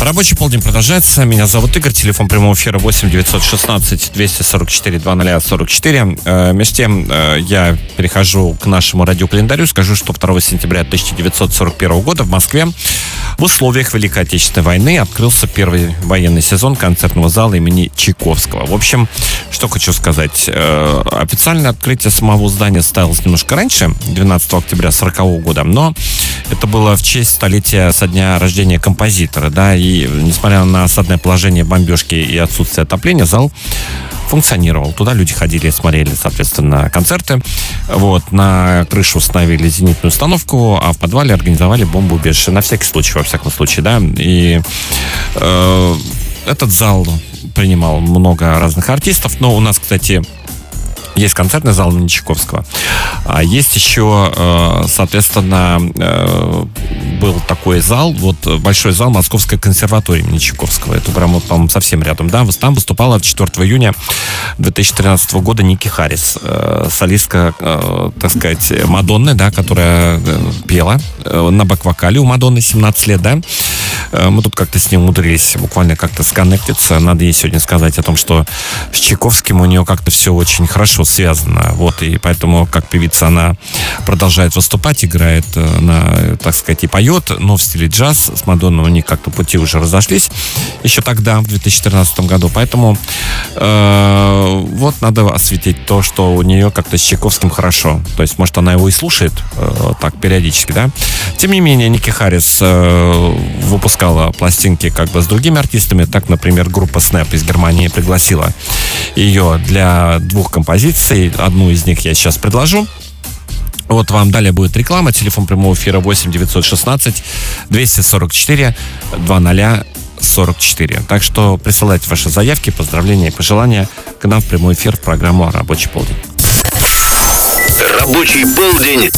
Рабочий полдень продолжается. Меня зовут Игорь. Телефон прямого эфира 8 916 244 2044. Между тем, я перехожу к нашему радиокалендарю. Скажу, что 2 сентября 1941 года в Москве в условиях Великой Отечественной войны открылся первый военный сезон концертного зала имени Чайковского. В общем, что хочу сказать. Официальное открытие самого здания состоялось немножко раньше, 12 октября 1940 года, но это было в честь столетия со дня рождения композитора, да, и несмотря на осадное положение, бомбежки и отсутствие отопления, зал функционировал. Туда люди ходили, смотрели, соответственно, концерты. Вот, на крышу установили зенитную установку, а в подвале организовали бомбоубежище. На всякий случай, во всяком случае, да. И этот зал принимал много разных артистов, но у нас, кстати, есть концертный зал имени Чайковского. А есть еще, соответственно, был такой зал, вот большой зал Московской консерватории имени Чайковского. Это прямо, по-моему, совсем рядом, да. Там выступала 4 июня 2013 года Ники Харрис, солистка, так сказать, Мадонны, да, которая пела на бэк-вокале у Мадонны 17 лет, да. Мы тут как-то с ней умудрились буквально как-то сконнектиться. Надо ей сегодня сказать о том, что с Чайковским у нее как-то все очень хорошо связано. Вот, и поэтому, как певица, она продолжает выступать, играет, так сказать, и поет, но в стиле джаз. С Мадонной у них как-то пути уже разошлись еще тогда, в 2014 году. Поэтому вот надо осветить то, что у нее как-то с Чайковским хорошо. То есть, может, она его и слушает так периодически, да. Тем не менее, Ники Харрис выпускала пластинки как бы с другими артистами. Так, например, группа Snap из Германии пригласила ее для 2 композиций. Одну из них я сейчас предложу. Вот вам далее будет реклама. Телефон прямого эфира 8 916 244 2044. Так что присылайте ваши заявки, поздравления и пожелания к нам в прямой эфир в программу «Рабочий полдень». Рабочий полдень